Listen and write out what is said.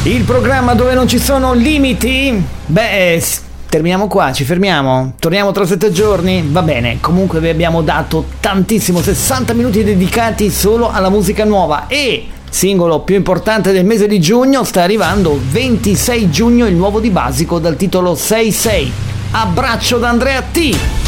Il programma dove non ci sono limiti? Terminiamo qua, ci fermiamo? Torniamo tra 7 giorni? Va bene, comunque vi abbiamo dato tantissimo, 60 minuti dedicati solo alla musica nuova e singolo più importante del mese di giugno sta arrivando 26 giugno il nuovo di Basico dal titolo 6-6. Abbraccio da Andrea T.